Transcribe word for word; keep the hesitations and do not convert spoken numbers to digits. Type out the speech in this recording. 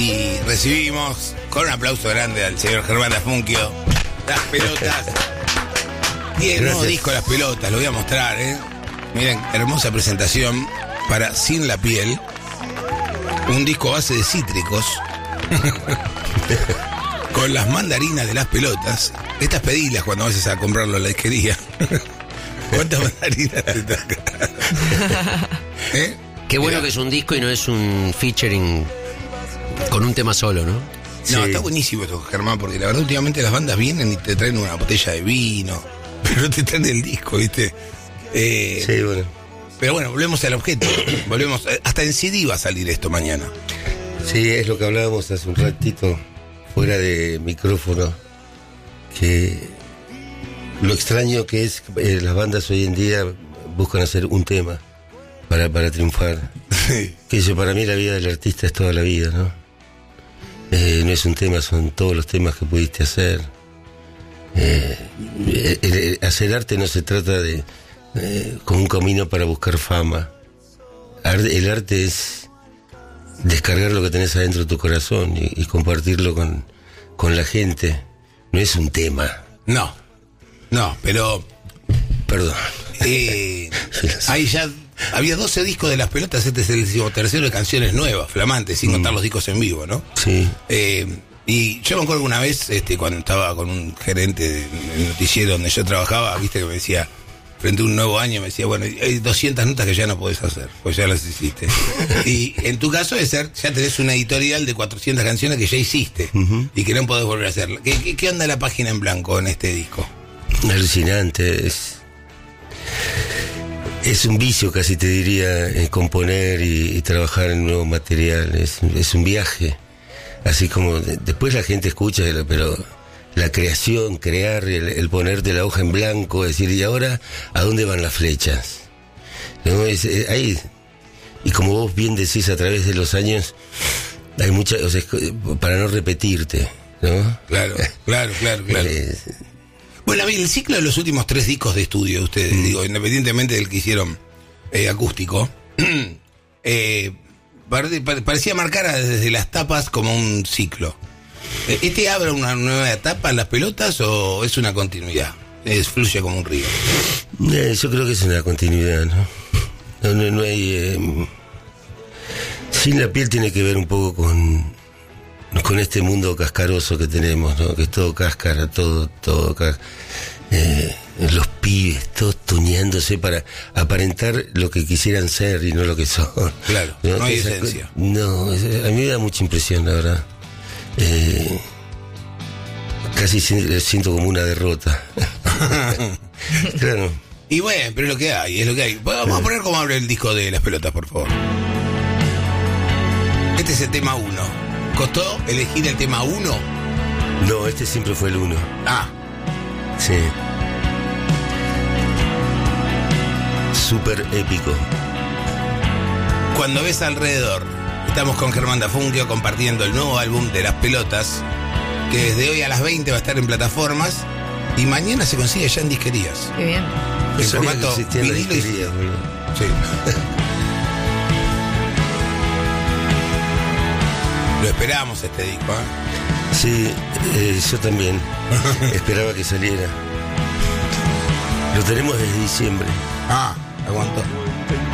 Y recibimos con un aplauso grande al señor Germán Dafunquio Las Pelotas. Tiene un nuevo disco Las Pelotas, lo voy a mostrar, ¿eh? Miren, hermosa presentación para Sin la Piel. Un disco a base de cítricos. Con las mandarinas de Las Pelotas. Estas pedilas cuando vayas a comprarlo en la disquería. ¿Cuántas mandarinas te tocan? ¿Eh? Qué bueno Mirá. que es un disco y no es un featuring con un tema solo, ¿no? No, Sí. está buenísimo esto, Germán, porque la verdad últimamente las bandas vienen y te traen una botella de vino, pero te traen el disco, ¿viste? Eh, Sí, bueno. Pero bueno, volvemos al objeto. Volvemos. Hasta en C D va a salir esto mañana. Sí, es lo que hablábamos hace un ratito, fuera de micrófono, que lo extraño que es, eh, las bandas hoy en día buscan hacer un tema para, para triunfar. Sí. Que eso para mí la vida del artista es toda la vida, ¿no? Eh, no es un tema, son todos los temas que pudiste hacer. Eh, el, el- hacer arte no se trata de eh, como un camino para buscar fama. Ar- el arte es descargar lo que tenés adentro de tu corazón y, y compartirlo con, con la gente. No es un tema. No, no, pero Perdón. eh, ahí ya había doce discos de Las Pelotas. Este es el decimotercero de canciones nuevas, flamantes, sin contar los discos en vivo, ¿no? Sí. Eh, y yo me acuerdo que una vez, este, cuando estaba con un gerente del noticiero donde yo trabajaba, viste que me decía, frente a un nuevo año, me decía, bueno, hay doscientas notas que ya no podés hacer, pues ya las hiciste. Y en tu caso de ser, ya tenés una editorial de cuatrocientas canciones que ya hiciste, Ujú. y que no podés volver a hacerla. ¿Qué, qué, qué onda la página en blanco en este disco? Alucinante, es es un vicio, casi te diría, eh, componer y, y trabajar en nuevo material, es, es un viaje, así como de- después la gente escucha, pero la creación, crear, el, el ponerte la hoja en blanco, decir, ¿y ahora a dónde van las flechas? ¿No? Es, eh, ahí, y como vos bien decís, a través de los años hay muchas, o sea, es- para no repetirte, ¿no? Claro, claro, claro, claro. Eh, Bueno, a mí, el ciclo de los últimos tres discos de estudio de ustedes, digo, independientemente del que hicieron eh, acústico, eh, pare- pare- parecía marcar a- desde las tapas como un ciclo. Eh, ¿Este abre una nueva etapa en Las Pelotas o es una continuidad? Es, fluye como un río. Eh, yo creo que es una continuidad, ¿no? No, no, no hay... eh, Sin la Piel tiene que ver un poco con con este mundo cascaroso que tenemos, ¿no? Que es todo cáscara, todo, todo cas- eh, los pibes, todos tuñándose para aparentar lo que quisieran ser y no lo que son. Claro, no hay Esa esencia. co- No, es- a mí me da mucha impresión, la verdad. Eh, casi si- siento como una derrota. Claro. Y bueno, pero es lo que hay, es lo que hay. Vamos a poner cómo abre el disco de Las Pelotas, por favor. Este es el tema uno. ¿Costó elegir el tema uno? No, este siempre fue el uno. Ah, Sí. Súper épico. cuando ves alrededor, estamos con Germán Dafunquio compartiendo el nuevo álbum de Las Pelotas, que desde hoy a las veinte va a estar en plataformas y mañana se consigue ya en disquerías. Qué bien. No En sabía formato que existían las vinilo y- disquerías, boludo. Sí. Lo esperamos este disco, ¿eh? Sí, eh, yo también. Esperaba que saliera. Lo tenemos desde diciembre. Ah, aguantó.